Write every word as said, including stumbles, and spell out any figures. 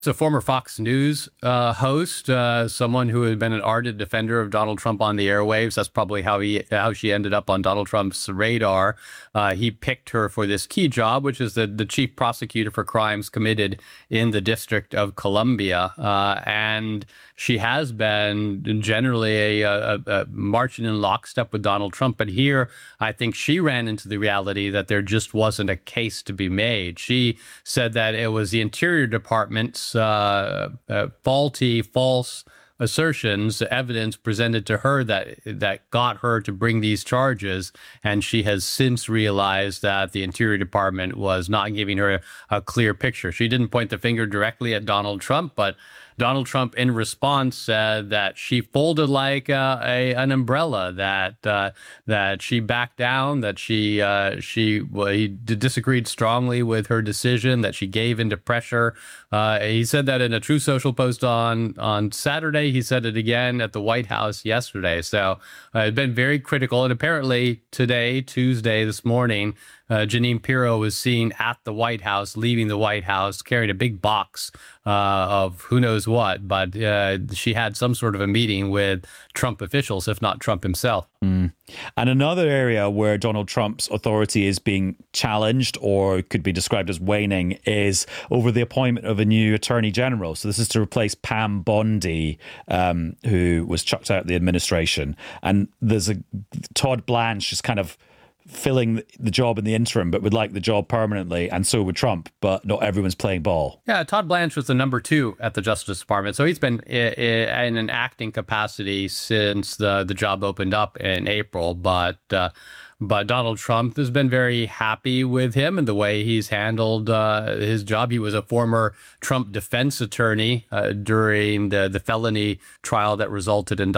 It's a former Fox News uh, host, uh, someone who had been an ardent defender of Donald Trump on the airwaves. That's probably how he how she ended up on Donald Trump's radar. Uh, he picked her for this key job, which is the, the chief prosecutor for crimes committed in the District of Columbia. Uh, and she has been generally a, a, a marching in lockstep with Donald Trump. But here, I think she ran into the reality that there just wasn't a case to be made. She said that it was the Interior Department's uh, uh, faulty, false assertions, evidence presented to her that that got her to bring these charges. And she has since realized that the Interior Department was not giving her a, a clear picture. She didn't point the finger directly at Donald Trump, but Donald Trump, in response, said that she folded like uh, a an umbrella, that uh, that she backed down, that she uh, she well, he disagreed strongly with her decision, that she gave into pressure. Uh, he said that in a True Social post on on Saturday. He said it again at the White House yesterday. So uh, it's been very critical. And apparently today, Tuesday, this morning, Uh, Jeanine Pirro was seen at the White House, leaving the White House, carrying a big box uh, of who knows what. But uh, she had some sort of a meeting with Trump officials, if not Trump himself. Mm. And another area where Donald Trump's authority is being challenged, or could be described as waning, is over the appointment of a new attorney general. So this is to replace Pam Bondi, um, who was chucked out of the administration. And there's a Todd Blanche is kind of filling the job in the interim, but would like the job permanently, and so would Trump, but not everyone's playing ball. Yeah, Todd Blanche was the number two at the Justice Department, so he's been in an acting capacity since the, the job opened up in April, but uh, But Donald Trump has been very happy with him and the way he's handled uh, his job. He was a former Trump defense attorney uh, during the, the felony trial that resulted in